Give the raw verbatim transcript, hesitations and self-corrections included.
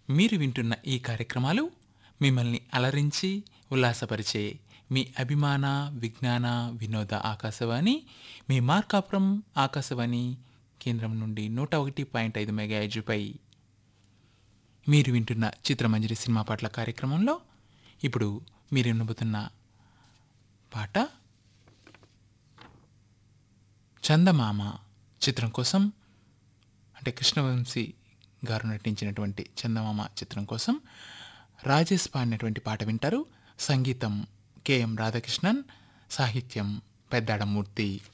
మీరు వింటున్న ఈ కార్యక్రమాలు మిమ్మల్ని అలరించి ఉల్లాసపరిచే మీ అభిమాన విజ్ఞాన వినోద ఆకాశవాణి మీ మార్కాపురం ఆకాశవాణి కేంద్రం నుండి నూట ఒకటి పాయింట్ ఐదు మెగాహెర్ట్జ్పై మీరు వింటున్న చిత్రమంజరి సినిమా పాటల కార్యక్రమంలో ఇప్పుడు మీరు వినబోతున్న పాట చందమామ చిత్రం కోసం, అంటే కృష్ణవంశీ గారు నటించినటువంటి చందమామ చిత్రం కోసం రాజేష్ పాడినటువంటి పాట వింటారు. సంగీతం కెఎం రాధాకృష్ణన్, సాహిత్యం పెద్దాడమూర్తి.